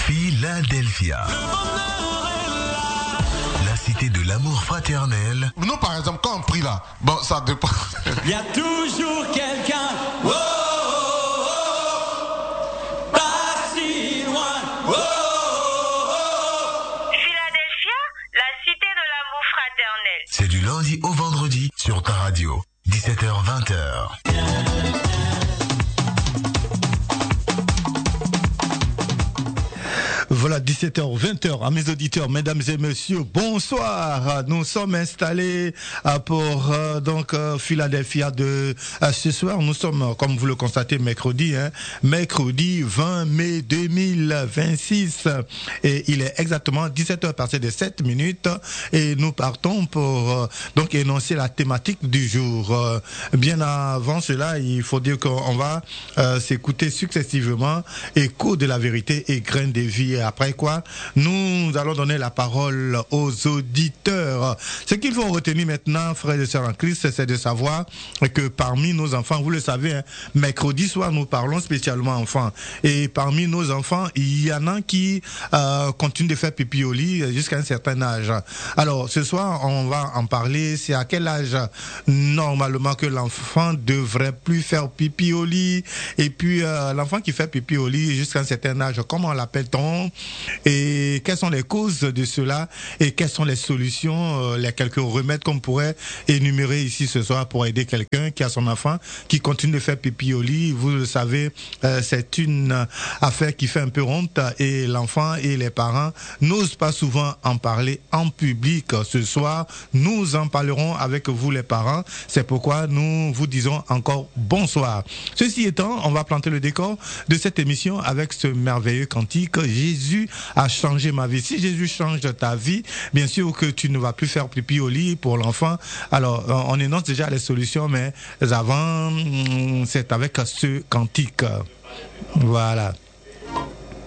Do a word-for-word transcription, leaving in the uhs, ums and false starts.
Philadelphia. La cité de l'amour fraternel. Nous, par exemple, quand on prie là, bon, ça dépend. Il y a toujours quelqu'un. Oh, oh, oh, pas si loin. Oh, oh, oh. Philadelphia, la cité de l'amour fraternel. C'est du lundi au vendredi sur ta radio. dix-sept heures vingt heures. Voilà, dix-sept heures vingt heures, à mes auditeurs, mesdames et messieurs, bonsoir. Nous sommes installés pour euh, donc euh, Philadelphia de euh, ce soir. Nous sommes, comme vous le constatez, mercredi, hein, mercredi vingt mai deux mille vingt-six, et il est exactement dix-sept heures passées de sept minutes, et nous partons pour euh, donc énoncer la thématique du jour. Euh, bien avant cela, il faut dire qu'on va euh, s'écouter successivement Écho de la vérité et Grain de vie. Après quoi, nous allons donner la parole aux auditeurs. Ce qu'il faut retenir maintenant, frères et sœurs en Christ, c'est de savoir que parmi nos enfants, vous le savez, hein, mercredi soir, nous parlons spécialement enfants. Et parmi nos enfants, il y en a qui euh, continuent de faire pipi au lit jusqu'à un certain âge. Alors, ce soir, on va en parler. C'est à quel âge, normalement, que l'enfant devrait plus faire pipi au lit? Et puis, euh, l'enfant qui fait pipi au lit jusqu'à un certain âge, comment l'appelle-t-on? Et quelles sont les causes de cela et quelles sont les solutions, euh, les quelques remèdes qu'on pourrait énumérer ici ce soir pour aider quelqu'un qui a son enfant qui continue de faire pipi au lit. Vous le savez, euh, c'est une affaire qui fait un peu honte et l'enfant et les parents n'osent pas souvent en parler en public. Ce soir, nous en parlerons avec vous les parents. C'est pourquoi nous vous disons encore bonsoir. Ceci étant, on va planter le décor de cette émission avec ce merveilleux cantique. Jésus a changé ma vie. Si Jésus change ta vie, bien sûr que tu ne vas plus faire pipi au lit pour l'enfant. Alors, on énonce déjà les solutions, mais avant, c'est avec ce cantique. Voilà.